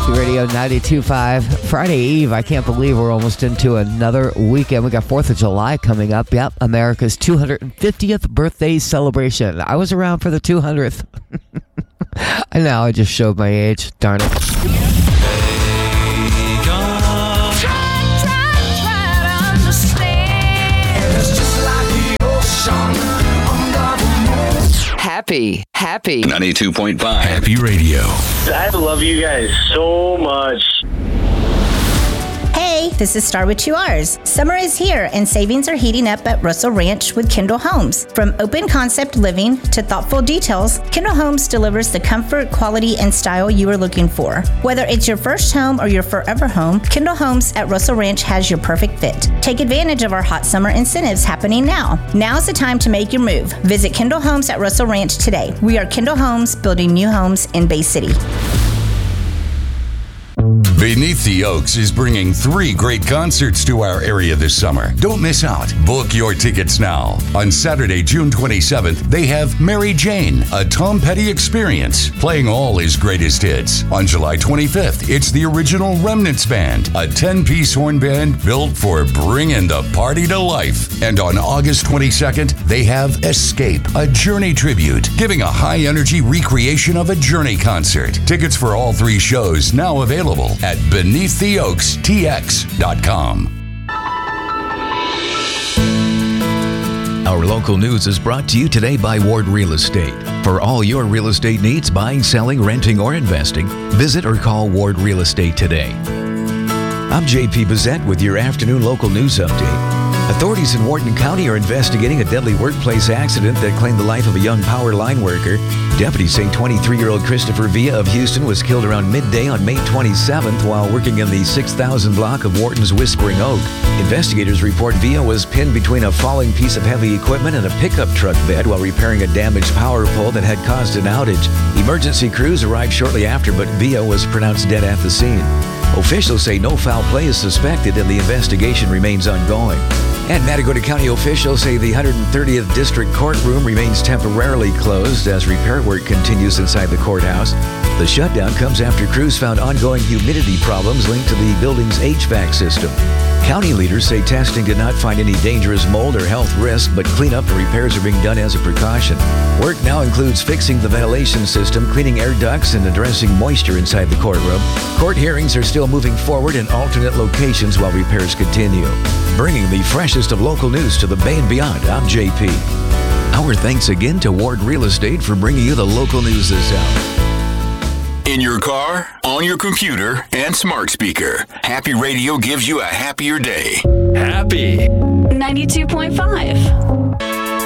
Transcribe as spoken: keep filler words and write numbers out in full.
Happy Radio ninety-two point five. Friday Eve. I can't believe we're almost into another weekend. We got fourth of July coming up. Yep, America's two hundred fiftieth birthday celebration. I was around for the two hundredth. I know, I just showed my age. Darn it. Happy, happy. ninety-two point five. Happy Radio. I love you guys so much. Hey, this is Star with two R's. Summer is here and savings are heating up at Russell Ranch with Kendall Homes. From open concept living to thoughtful details, Kendall Homes delivers the comfort, quality, and style you are looking for. Whether it's your first home or your forever home, Kendall Homes at Russell Ranch has your perfect fit. Take advantage of our hot summer incentives happening now. Now's the time to make your move. Visit Kendall Homes at Russell Ranch today. We are Kendall Homes, building new homes in Bay City. Beneath the Oaks is bringing three great concerts to our area this summer. Don't miss out. Book your tickets now. On Saturday, June twenty-seventh, they have Mary Jane, a Tom Petty experience, playing all his greatest hits. On July twenty-fifth, it's the original Remnants Band, a ten-piece horn band built for bringing the party to life. And on August twenty-second, they have Escape, a Journey tribute, giving a high-energy recreation of a Journey concert. Tickets for all three shows now available at beneath the oaks t x dot com. Our local news is brought to you today by Ward Real Estate. For all your real estate needs, buying, selling, renting, or investing, visit or call Ward Real Estate today. I'm J P Bissett with your afternoon local news update. Authorities in Wharton County are investigating a deadly workplace accident that claimed the life of a young power line worker. Deputies say twenty-three-year-old Christopher Villa of Houston was killed around midday on May twenty-seventh while working in the six thousand block of Wharton's Whispering Oak. Investigators report Villa was pinned between a falling piece of heavy equipment and a pickup truck bed while repairing a damaged power pole that had caused an outage. Emergency crews arrived shortly after, but Villa was pronounced dead at the scene. Officials say no foul play is suspected and the investigation remains ongoing. And Matagorda County officials say the one hundred thirtieth District Courtroom remains temporarily closed as repair work continues inside the courthouse. The shutdown comes after crews found ongoing humidity problems linked to the building's H V A C system. County leaders say testing did not find any dangerous mold or health risk, but cleanup and repairs are being done as a precaution. Work now includes fixing the ventilation system, cleaning air ducts, and addressing moisture inside the courtroom. Court hearings are still moving forward in alternate locations while repairs continue. Bringing the freshest of local news to the Bay and beyond, I'm J P. Our thanks again to Ward Real Estate for bringing you the local news this hour. In your car, on your computer, and smart speaker, Happy Radio gives you a happier day. Happy ninety-two point five.